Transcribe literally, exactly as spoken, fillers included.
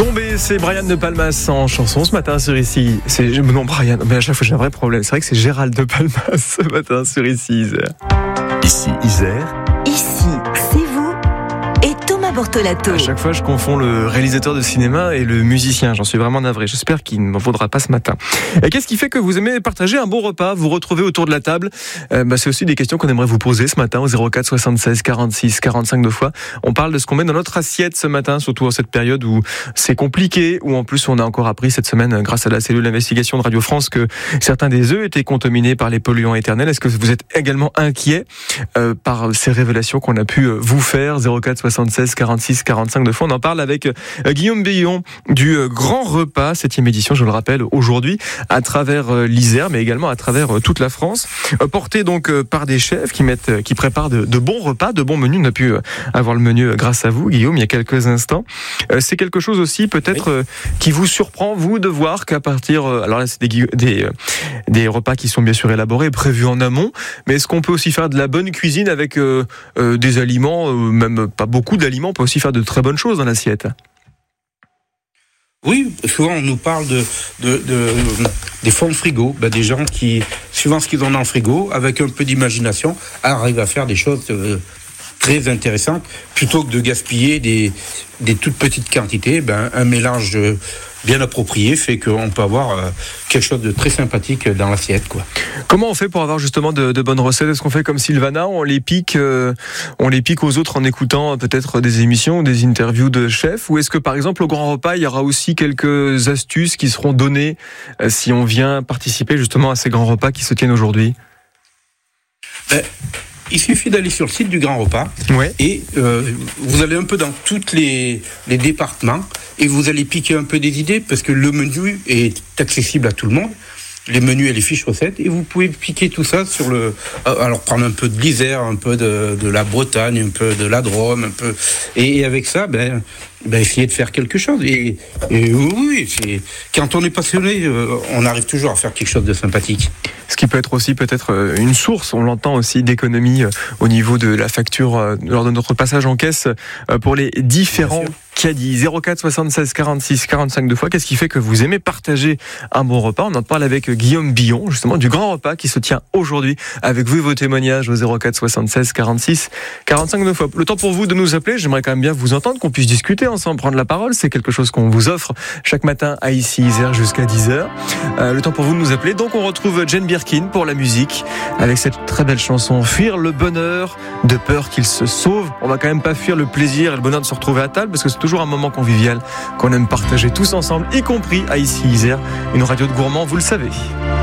Tombé, c'est Brian De Palmas en chanson ce matin sur Ici. C'est non Brian, mais à chaque fois j'ai un vrai problème. C'est vrai que c'est Gérald De Palmas ce matin sur Ici Isère. Ici Isère. Ici, c'est vous et Thomas Bortolato. À chaque fois, je confonds le réalisateur de cinéma et le musicien. J'en suis vraiment navré. J'espère qu'il ne m'en vaudra pas ce matin. Et qu'est-ce qui fait que vous aimez partager un bon repas, vous retrouvez autour de la table? euh, bah, C'est aussi des questions qu'on aimerait vous poser ce matin au zéro quatre soixante-seize quarante-six quarante-cinq deux fois. On parle de ce qu'on met dans notre assiette ce matin, surtout en cette période où c'est compliqué, où en plus on a encore appris cette semaine, grâce à la cellule d'investigation de Radio France, que certains des œufs étaient contaminés par les polluants éternels. Est-ce que vous êtes également inquiet euh, par ces révélations qu'on a pu vous faire? Zéro quatre soixante-seize quarante-six quarante-cinq deux fois. On en parle avec euh, Guillaume Billon du euh, Grand Repas, septième édition, je le rappelle, aujourd'hui, à travers euh, l'Isère, mais également à travers euh, toute la France, euh, porté donc euh, par des chefs qui mettent, euh, qui préparent de, de bons repas, de bons menus. On a pu euh, avoir le menu euh, grâce à vous, Guillaume, il y a quelques instants. Euh, c'est quelque chose aussi peut-être euh, qui vous surprend, vous, de voir qu'à partir, euh, alors là, c'est des, des, euh, des repas qui sont bien sûr élaborés, prévus en amont, mais est-ce qu'on peut aussi faire de la bonne cuisine avec euh, euh, des aliments, euh, même pas beaucoup d'aliments, on peut aussi faire de très bonnes choses dans l'assiette? Oui, souvent on nous parle de, de, de des fonds de frigo, ben des gens qui, suivant ce qu'ils ont dans le frigo, avec un peu d'imagination, arrivent à faire des choses euh, très intéressantes, plutôt que de gaspiller des, des toutes petites quantités. Ben un mélange bien approprié fait qu'on peut avoir euh, quelque chose de très sympathique dans l'assiette, quoi. Comment on fait pour avoir justement de, de bonnes recettes? Est-ce qu'on fait comme Sylvana, on les pique, euh, on les pique aux autres en écoutant peut-être des émissions ou des interviews de chefs? Ou est-ce que par exemple au Grand Repas, il y aura aussi quelques astuces qui seront données euh, si on vient participer justement à ces grands repas qui se tiennent aujourd'hui? Ben, il suffit d'aller sur le site du Grand Repas, ouais. et euh, vous allez un peu dans tous les, les départements et vous allez piquer un peu des idées, parce que le menu est accessible à tout le monde, les menus et les fiches recettes, et vous pouvez piquer tout ça sur le... Alors prendre un peu de l'Isère, un peu de, de la Bretagne, un peu de la Drôme, un peu... Et, et avec ça, ben, ben essayer de faire quelque chose. Et, et oui, c'est, quand on est passionné, euh, on arrive toujours à faire quelque chose de sympathique. Ce qui peut être aussi peut-être une source, on l'entend aussi, d'économie au niveau de la facture lors de notre passage en caisse pour les différents caddies. Zéro quatre soixante-seize quarante-six quarante-cinq deux fois. Qu'est-ce qui fait que vous aimez partager un bon repas? On en parle avec Guillaume Billon, justement, du Grand Repas qui se tient aujourd'hui avec vous et vos témoignages au zéro quatre soixante-seize quarante-six quarante-cinq deux fois. Le temps pour vous de nous appeler, j'aimerais quand même bien vous entendre, qu'on puisse discuter ensemble, prendre la parole. C'est quelque chose qu'on vous offre chaque matin à Ici Isère jusqu'à dix heures. Euh, le temps pour vous de nous appeler. Donc on retrouve Jane Birkin pour la musique avec cette très belle chanson Fuir le bonheur de peur qu'il se sauve. On va quand même pas fuir le plaisir et le bonheur de se retrouver à table, parce que c'est toujours un moment convivial qu'on aime partager tous ensemble, y compris à Ici Isère, une radio de gourmands, vous le savez.